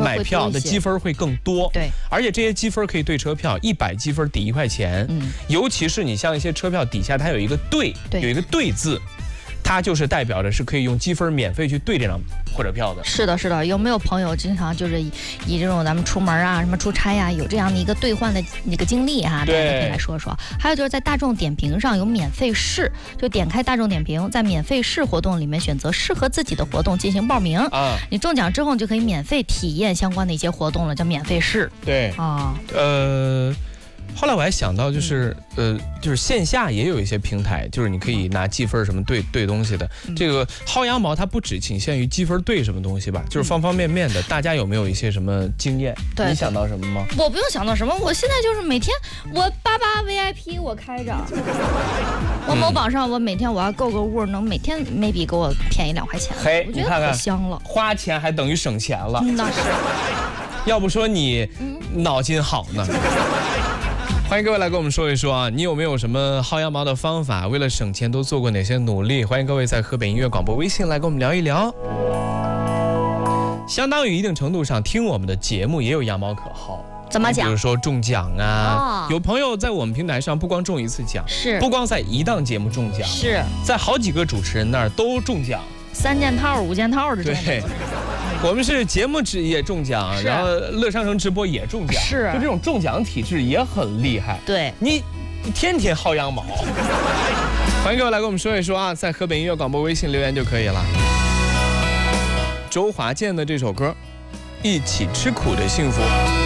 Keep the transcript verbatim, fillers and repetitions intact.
买票的积分会更多。 对， 而且这些积分可以兑车票，一百积分抵一块钱。嗯，尤其是你像一些车票底下它有一个兑，有一个兑字。它就是代表着是可以用积分免费去兑这张火车票的。 是的，是的。有没有朋友经常就是以以这种咱们出门啊、什么出差呀、啊，有这样的一个兑换的那个经历哈、啊？大家可以来说说。还有就是在大众点评上有免费试，就点开大众点评，在免费试活动里面选择适合自己的活动进行报名啊。你中奖之后，你就可以免费体验相关的一些活动了，叫免费试。 对啊，呃。后来我还想到，就是、嗯、呃，就是线下也有一些平台，就是你可以拿积分什么兑兑东西的。嗯、这个薅羊毛它不只仅限于积分兑什么东西吧，就是方方面面的。嗯、大家有没有一些什么经验？ 对， 你想到什么吗？ 我不用想到什么，我现在就是每天我八八 V I P 我开着，我某宝上我每天我要购个物，能每天 maybe 给我便宜两块钱， 嘿， 我觉得可香了。 花钱还等于省钱了， 嗯、那是。 要不说你脑筋好呢。欢迎各位来跟我们说一说啊，你有没有什么薅羊毛的方法？为了省钱都做过哪些努力？欢迎各位在河北音乐广播微信来跟我们聊一聊。相当于一定程度上听我们的节目也有羊毛可薅。 怎么讲？ 比如说中奖啊、哦，有朋友在我们平台上不光中一次奖， 是不光在一档节目中奖， 是在好几个主持人那儿都中奖， 三件套、五件套的中奖。 对。我们是节目也中奖，然后乐商城直播也中奖， 是就这种中奖体质也很厉害。 对， 你天天薅羊毛。欢迎各位来跟我们说一说啊，在河北音乐广播微信留言就可以了。周华健的这首歌《一起吃苦的幸福》。